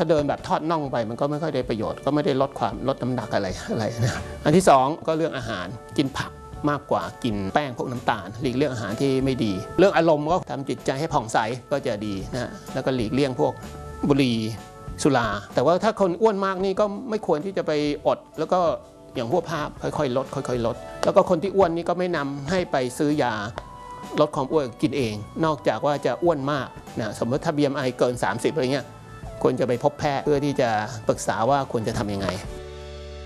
าเดินแบบทอดน่องไปมันก็ไม่ค่อยได้ประโยชน์ก็ไม่ได้ลดน้ำหนักอะไรนะอันที่2ก็เรื่องอาหารกินผักมากกว่ากินแป้งพวกน้ำตาลหลีกเลี่ยงอาหารที่ไม่ดีเรื่องอารมณ์ก็ทำจิตใจให้ผ่องใสก็จะดีนะแล้วก็หลีกเลี่ยงพวกบุหรี่สุราแต่ว่าถ้าคนอ้วนมากนี่ก็ไม่ควรที่จะไปอดแล้วก็อย่างพวกภาพค่อยๆลดแล้วก็คนที่อ้วนนี่ก็ไม่นำให้ไปซื้อยาลดความอ้วนกินเองนอกจากว่าจะอ้วนมากนะสมมติถ้า BMI เกิน30อะไรเงี้ยควรจะไปพบแพทย์เพื่อที่จะปรึกษาว่าควรจะทำยังไง